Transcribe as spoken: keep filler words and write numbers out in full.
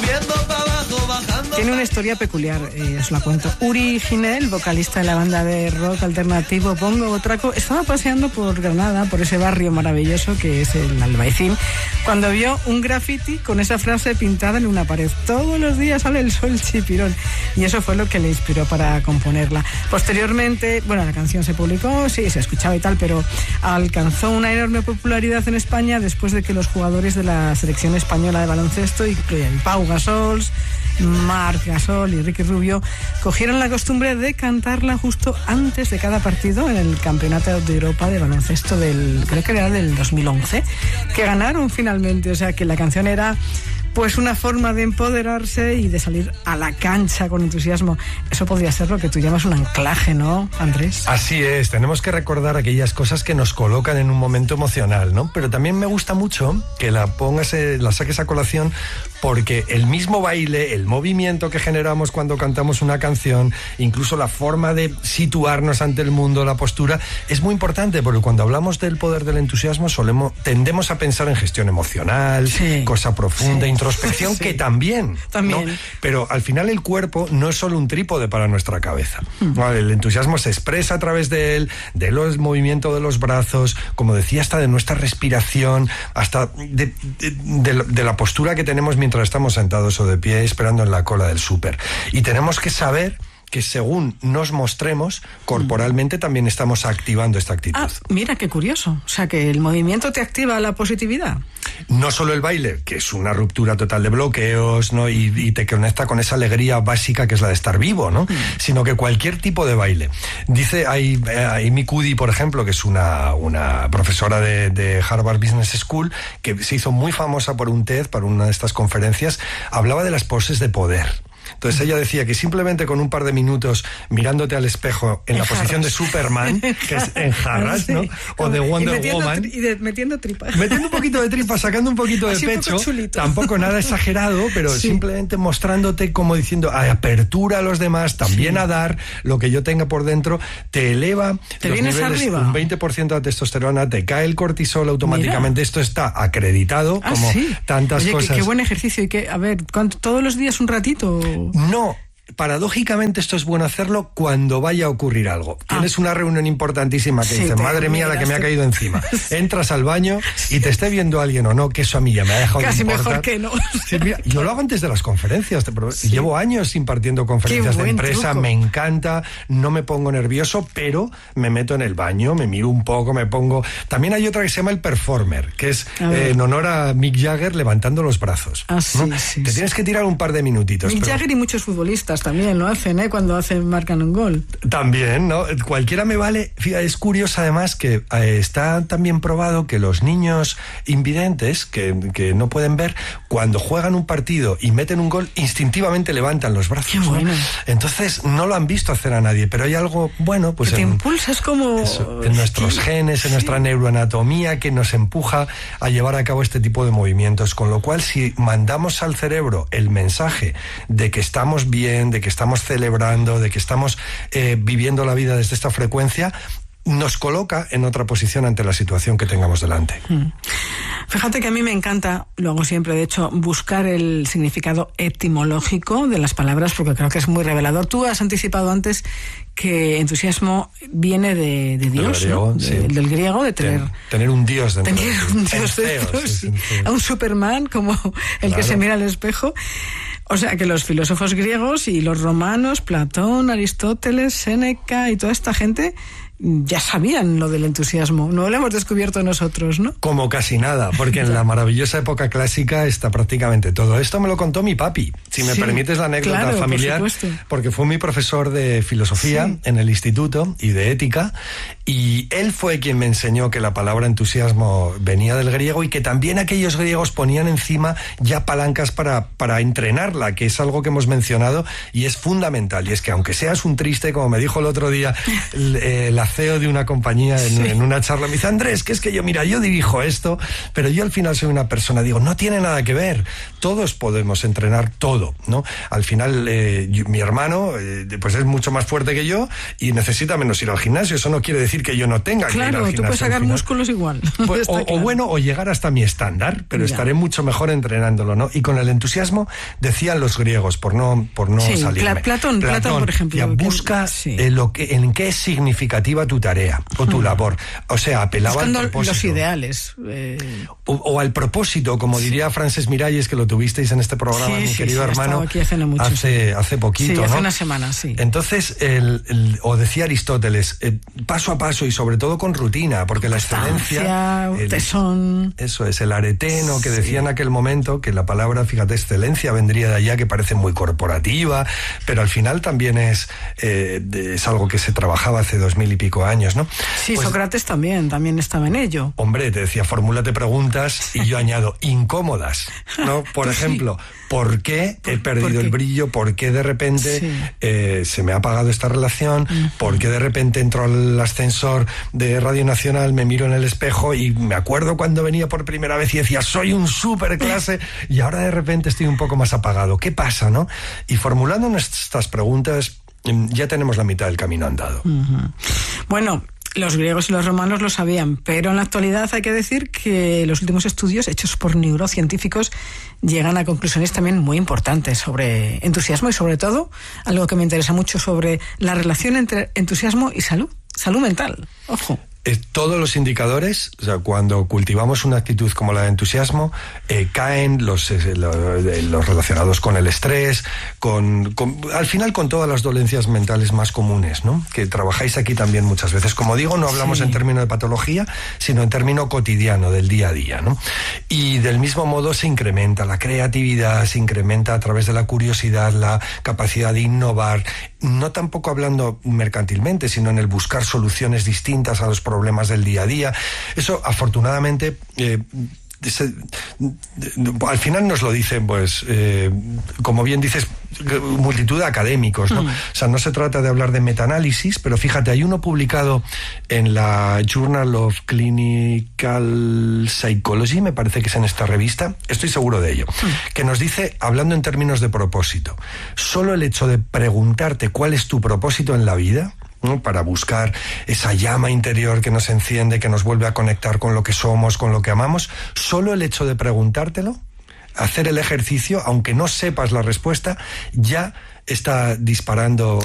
subiendo para abajo, bajando. Tiene una historia peculiar, eh, os la cuento. Uri Ginel, vocalista de la banda de rock alternativo Bongo Botraco, estaba paseando por Granada, por ese barrio maravilloso que es el Albaicín, cuando vio un graffiti con esa frase pintada en una pared: todos los días sale el sol chipirón. Y eso fue lo que le inspiró para componerla. Posteriormente, bueno, la canción se publicó, sí, se escuchaba y tal, pero alcanzó una enorme popularidad en España después de que los jugadores de la selección española de baloncesto, incluyen Pau Gasol, Marc Gasol y Ricky Rubio, cogieron la costumbre de cantarla justo antes de cada partido en el Campeonato de Europa de baloncesto del, creo que era del dos mil once, que ganaron finalmente. O sea que la canción era pues una forma de empoderarse y de salir a la cancha con entusiasmo. Eso podría ser lo que tú llamas un anclaje, ¿no, Andrés? Así es, tenemos que recordar aquellas cosas que nos colocan en un momento emocional, ¿no? Pero también me gusta mucho que la pongas, la saques a colación, porque el mismo baile, el movimiento que generamos cuando cantamos una canción, incluso la forma de situarnos ante el mundo, la postura, es muy importante, porque cuando hablamos del poder del entusiasmo solemos, tendemos a pensar en gestión emocional, sí, cosa profunda, sí, introspección, sí, que también, también. ¿no? Pero al final el cuerpo no es solo un trípode para nuestra cabeza. Mm. ¿no? El entusiasmo se expresa a través de él, del movimiento de los brazos, como decía, hasta de nuestra respiración, hasta de, de, de, de la postura que tenemos mientras estamos sentados o de pie esperando en la cola del súper. Y tenemos que saber que según nos mostremos, corporalmente también estamos activando esta actitud. Ah, mira, qué curioso. O sea, que el movimiento te activa la positividad. No solo el baile, que es una ruptura total de bloqueos, ¿no? Y, y te conecta con esa alegría básica que es la de estar vivo, ¿no? Mm. Sino que cualquier tipo de baile. Dice Amy Cuddy, por ejemplo, que es una, una profesora de, de Harvard Business School, que se hizo muy famosa por un TED, para una de estas conferencias, hablaba de las poses de poder. Entonces ella decía que simplemente con un par de minutos mirándote al espejo en, en la jarras. Posición de Superman, que es en jarras, ¿no? O de Wonder y Woman. Tri- y de, metiendo tripas. Metiendo un poquito de tripas, sacando un poquito de así pecho. Chulito. Tampoco nada exagerado, pero sí, simplemente mostrándote como diciendo a apertura a los demás, también sí, a dar lo que yo tenga por dentro, te eleva te los vienes niveles, arriba. Un veinte por ciento de testosterona, te cae el cortisol automáticamente. Mira. Esto está acreditado, ah, como sí. tantas Oye, cosas. Qué, qué buen ejercicio. Y que, a ver, ¿cuánto, todos los días un ratito? No. Paradójicamente esto es bueno hacerlo cuando vaya a ocurrir algo. Ah. Tienes una reunión importantísima que sí, dices, madre mía, la que me ha caído encima. Entras al baño y te esté viendo alguien o no, que eso a mí ya me ha dejado casi de mejor que no. Sí, mira, yo lo hago antes de las conferencias. Sí. Llevo años impartiendo conferencias de empresa, truco. Me encanta, no me pongo nervioso, pero me meto en el baño, me miro un poco, me pongo... También hay otra que se llama el performer, que es eh, en honor a Mick Jagger levantando los brazos. Ah, sí, ¿no? sí, te sí. tienes que tirar un par de minutitos. Mick pero... Jagger y muchos futbolistas también lo hacen, ¿eh? Cuando hacen, marcan un gol. También, ¿no? Cualquiera me vale. Fíjate, es curioso además que eh, está también probado que los niños invidentes, que, que no pueden ver, cuando juegan un partido y meten un gol, instintivamente levantan los brazos. Qué bueno. ¿no? Entonces no lo han visto hacer a nadie, pero hay algo bueno, pues que te en, impulsa, es como eso, en nuestros genes, en sí, nuestra neuroanatomía, que nos empuja a llevar a cabo este tipo de movimientos. Con lo cual, si mandamos al cerebro el mensaje de que estamos bien, de que estamos celebrando, de que estamos eh, viviendo la vida desde esta frecuencia, nos coloca en otra posición ante la situación que tengamos delante. Mm. Fíjate que a mí me encanta, lo hago siempre, de hecho, buscar el significado etimológico de las palabras, porque creo que es muy revelador. Tú has anticipado antes que entusiasmo viene de, de Dios, del griego, ¿no? sí. de, del griego, de tener... Ten, tener un Dios dentro. Tener un Dios dentro, sí. A un Superman como el claro. que se mira al espejo. O sea, que los filósofos griegos y los romanos, Platón, Aristóteles, Séneca y toda esta gente ya sabían lo del entusiasmo. No lo hemos descubierto nosotros, ¿no? Como casi nada, porque en la maravillosa época clásica está prácticamente todo. Esto me lo contó mi papi, si me sí, permites la anécdota claro, familiar, por supuesto. Porque fue mi profesor de filosofía sí. en el instituto y de ética, y él fue quien me enseñó que la palabra entusiasmo venía del griego y que también aquellos griegos ponían encima ya palancas para, para entrenarla, que es algo que hemos mencionado y es fundamental. Y es que aunque seas un triste, como me dijo el otro día, la C E O de una compañía en, Sí. en una charla. Me dice, Andrés, que es que yo, mira, yo dirijo esto, pero yo al final soy una persona. Digo, no tiene nada que ver. Todos podemos entrenar todo, ¿no? Al final, eh, yo- mi hermano, eh, pues es mucho más fuerte que yo y necesita menos ir al gimnasio. Eso no quiere decir que yo no tenga que ir al Claro, gimnasio. tú puedes al sacar final. músculos igual. Pues, Está o, o claro. bueno, o llegar hasta mi estándar, pero Ya. estaré mucho mejor entrenándolo, ¿no? Y con el entusiasmo, decían los griegos, por no, por no Sí, salirme. Pla- Platón, Platón, por ejemplo, ya, que- busca sí. eh, lo que, en qué es significativa tu tarea o tu labor. O sea, apelaba Buscando al propósito. los ideales. eh, O, o al propósito, como diría Frances Miralles, que lo tuvisteis en este programa, Sí, mi sí, querido sí, ha hermano, estado aquí hace no mucho, hace, hace poquito, sí, hace ¿no? una semana, sí. Entonces, el, el- o decía Aristóteles, eh, paso a paso y sobre todo con rutina, porque la excelencia... Constancia, el- tesón. Eso es, el areteno que Sí. decía en aquel momento, que la palabra, fíjate, excelencia vendría de allá, que parece muy corporativa, pero al final también es, eh, de- es algo que se trabajaba hace dos mil y pico años, ¿no? Sí, Pues, Sócrates también, también estaba en ello. hombre, te decía, formúlate preguntas y yo añado incómodas, ¿no? Por Pues sí. ejemplo, ¿por qué he perdido por qué? el brillo? ¿Por qué de repente Sí. eh, se me ha apagado esta relación? ¿Por qué de repente entro al ascensor de Radio Nacional, me miro en el espejo y me acuerdo cuando venía por primera vez y decía, soy un superclase, y ahora de repente estoy un poco más apagado? ¿Qué pasa, no? Y formulando estas preguntas, mm, ya tenemos la mitad del camino andado. Bueno, los griegos y los romanos lo sabían, pero en la actualidad hay que decir que los últimos estudios hechos por neurocientíficos llegan a conclusiones también muy importantes sobre entusiasmo y sobre todo, algo que me interesa mucho, sobre la relación entre entusiasmo y salud, salud mental. Ojo. Eh, todos los indicadores, o sea, cuando cultivamos una actitud como la de entusiasmo, eh, caen los, eh, lo- eh, los relacionados con el estrés, con, con- al final con todas las dolencias mentales más comunes, ¿no? Que trabajáis aquí también muchas veces. Como digo, no hablamos Sí. en términos de patología, sino en término cotidiano, del día a día, ¿no? Y del mismo modo se incrementa la creatividad, se incrementa a través de la curiosidad, la capacidad de innovar, no tampoco hablando mercantilmente, sino en el buscar soluciones distintas a los problemas del día a día. Eso, afortunadamente, eh, se- al final nos lo dicen, pues, eh, como bien dices, multitud de académicos, ¿no? Mm. O sea, no se trata de hablar de metaanálisis, pero fíjate, hay uno publicado en la Journal of Clinical Psychology, me parece que es en esta revista, estoy seguro de ello, Mm. que nos dice, hablando en términos de propósito, solo el hecho de preguntarte cuál es tu propósito en la vida, ¿no? Para buscar esa llama interior que nos enciende, que nos vuelve a conectar con lo que somos, con lo que amamos, solo el hecho de preguntártelo, hacer el ejercicio, aunque no sepas la respuesta, ya está disparando